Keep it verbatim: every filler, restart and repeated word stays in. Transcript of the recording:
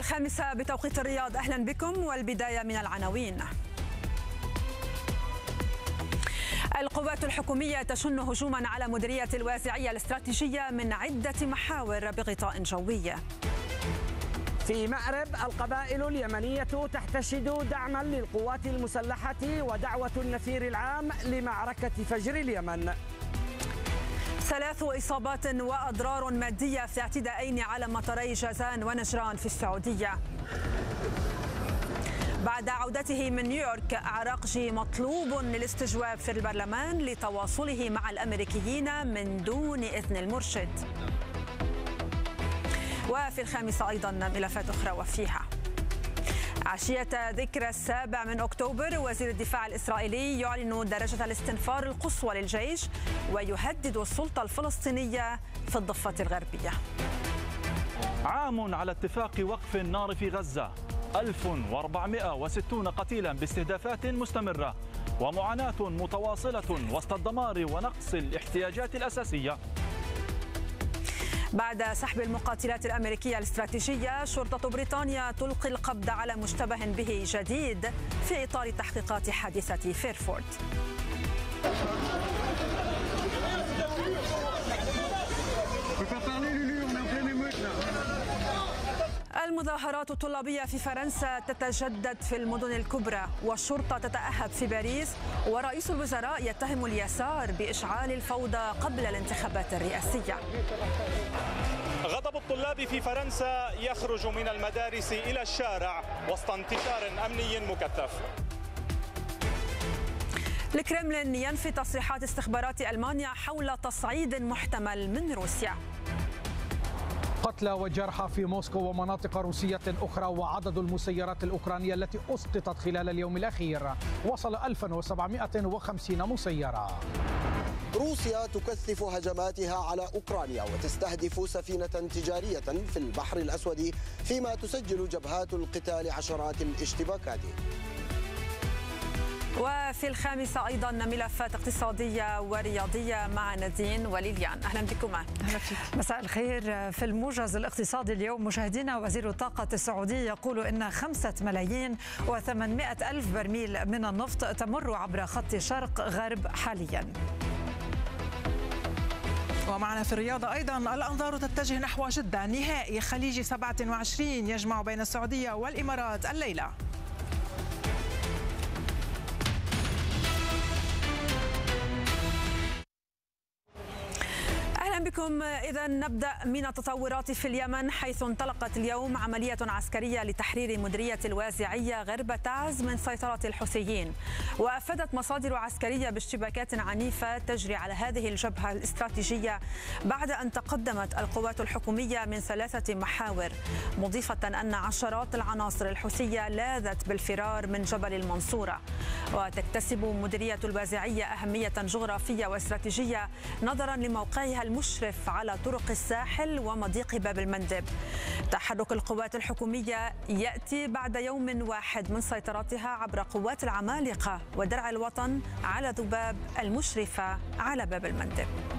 الخامسة بتوقيت الرياض، أهلا بكم والبداية من العناوين. القوات الحكومية تشن هجوما على مديرية الوازعية الاستراتيجية من عدة محاور بغطاء جوي. في مأرب القبائل اليمنية تحتشد دعما للقوات المسلحة ودعوة النفير العام لمعركة فجر اليمن. ثلاث إصابات وأضرار مادية في اعتداءين على مطاري جازان ونجران في السعودية. بعد عودته من نيويورك، عراقجي مطلوب للاستجواب في البرلمان لتواصله مع الأمريكيين من دون إذن المرشد. وفي الخامسة أيضا ملفات أخرى وفيها. عشية ذكرى السابع من أكتوبر، وزير الدفاع الإسرائيلي يعلن درجة الاستنفار القصوى للجيش ويهدد السلطة الفلسطينية في الضفة الغربية. عام على اتفاق وقف النار في غزة، ألف وأربعمائة وستين قتيلا باستهدافات مستمرة ومعاناة متواصلة وسط الدمار ونقص الاحتياجات الأساسية. بعد سحب المقاتلات الأمريكية الاستراتيجية، شرطة بريطانيا تلقي القبض على مشتبه به جديد في إطار تحقيقات حادثة فيرفورد. المظاهرات الطلابية في فرنسا تتجدد في المدن الكبرى، والشرطة تتأهب في باريس، ورئيس الوزراء يتهم اليسار بإشعال الفوضى قبل الانتخابات الرئاسية. غضب الطلاب في فرنسا يخرج من المدارس إلى الشارع وسط انتشار أمني مكثف. الكرملين ينفي تصريحات استخبارات ألمانيا حول تصعيد محتمل من روسيا. قتلى وجرحى في موسكو ومناطق روسية أخرى، وعدد المسيرات الأوكرانية التي أسقطت خلال اليوم الأخير وصل ألف وسبعمائة وخمسين مسيرة. روسيا تكثف هجماتها على أوكرانيا وتستهدف سفينة تجارية في البحر الأسود، فيما تسجل جبهات القتال عشرات الاشتباكات. وفي الخامسة أيضا ملفات اقتصادية ورياضية مع نادين وليليان، أهلا بكما. مساء الخير. في الموجز الاقتصادي اليوم مشاهدينا، وزير الطاقة السعودي يقول إن خمسة ملايين وثمانمائة ألف برميل من النفط تمر عبر خط شرق غرب حاليا. ومعنا في الرياضة أيضا، الأنظار تتجه نحو جدة، نهائي خليجي سبعة وعشرين يجمع بين السعودية والإمارات الليلة. بكم. إذا نبدأ من التطورات في اليمن، حيث انطلقت اليوم عملية عسكرية لتحرير مديرية الوازعية غرب تعز من سيطرة الحوثيين، وأفادت مصادر عسكرية باشتباكات عنيفة تجري على هذه الجبهة الاستراتيجية بعد أن تقدمت القوات الحكومية من ثلاثة محاور، مضيفة أن عشرات العناصر الحوثية لاذت بالفرار من جبل المنصورة. وتكتسب مديرية الوازعية أهمية جغرافية واستراتيجية نظرا لموقعها المشرف على طرق الساحل ومضيق باب المندب. تحرك القوات الحكومية يأتي بعد يوم واحد من سيطرتها عبر قوات العمالقة ودرع الوطن على ذباب المشرفة على باب المندب.